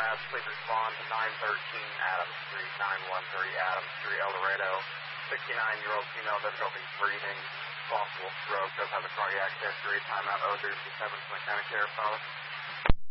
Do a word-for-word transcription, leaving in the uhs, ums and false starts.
dispatch, please respond to nine thirteen Adams Street, nine one three Adams Street, El Dorado. sixty-nine-year-old female, difficulty breathing, possible stroke, does have a cardiac history, timeout, O three seven, mechanic care, follow.